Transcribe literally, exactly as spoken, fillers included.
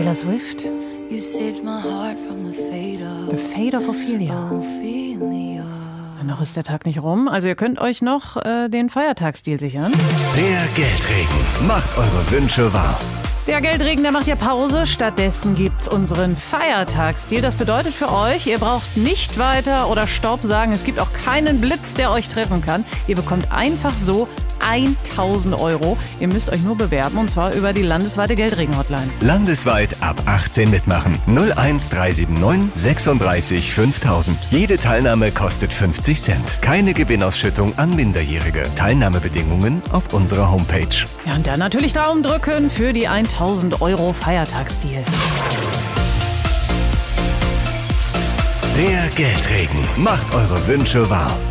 Taylor Swift. You saved my heart from the fate of, The Fate of Ophelia. Ophelia. Noch ist der Tag nicht rum, also ihr könnt euch noch äh, den Feiertagsdeal sichern. Der Geldregen macht eure Wünsche wahr. Der Geldregen, der macht ja Pause. Stattdessen gibt's unseren Feiertagsdeal. Das bedeutet für euch, ihr braucht nicht weiter oder Stopp sagen. Es gibt auch keinen Blitz, der euch treffen kann. Ihr bekommt einfach so tausend Euro. Ihr müsst euch nur bewerben und zwar über die landesweite Geldregen-Hotline. Landesweit ab achtzehn mitmachen. null eins drei sieben neun sechsunddreißig fünftausend. Jede Teilnahme kostet fünfzig Cent. Keine Gewinnausschüttung an Minderjährige. Teilnahmebedingungen auf unserer Homepage. Ja, und dann natürlich Daumen drücken für die tausend Euro Feiertagsdeal. Der Geldregen macht eure Wünsche wahr.